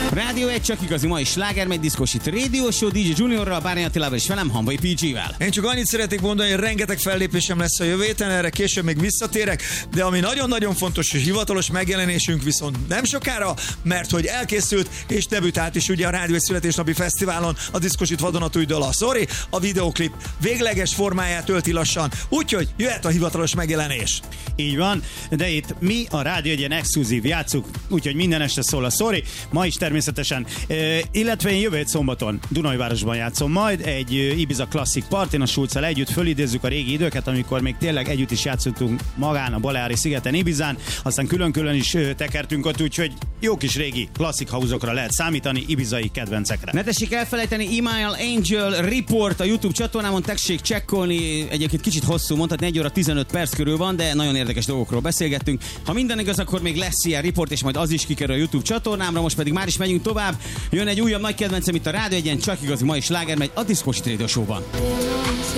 Rádió 1 csak igazi mai sláger, megy diszkosít Radio Show, DJ Juniorral, Bárnyi Attilával és velem, Hamvai PG-vel. Én csak annyit szeretnék mondani, hogy rengeteg fellépésem lesz a jövő héten, erre később még visszatérek, de ami nagyon-nagyon fontos, hogy hivatalos megjelenésünk viszont nem sokára, mert hogy elkészült és debütált is ugye a Rádió 1 születésnapi fesztiválon a diszkosít vadonatúj dal a Sorry, a videoklip végleges formáját ölti lassan, úgyhogy jöhet a hivatalos megjelenés. Így van, de itt mi a Rádió 1 exkluzív játszuk, úgyhogy minden este szól a Sorry, ma is természetesen, illetve én jövő hét szombaton Dunajvárosban játszom majd egy Ibiza Classic Partyn a Schulzzal együtt, fölidézzük a régi időket, amikor még tényleg együtt is játszottunk magán a Baleári szigeten, Ibizán, aztán külön-külön is tekertünk ott, úgyhogy jó kis régi klasszik house-okra lehet számítani, ibizai kedvencekre. Ne tessék elfelejteni, Email Angel Report a YouTube csatornámon, tessék csekkolni, egyébként kicsit hosszú, mondhatni 1 óra 15 perc körül van, de nagyon érdekes dolgokról beszélgettünk. Ha minden igaz, akkor még lesz ilyen report, és majd az is kikerül a YouTube csatornámra, most pedig már is megyünk tovább. Jön egy újabb nagy kedvencem itt a Rádió 1-en, csak igazi mai sláger megy a Diszkosít Radio Show-ban.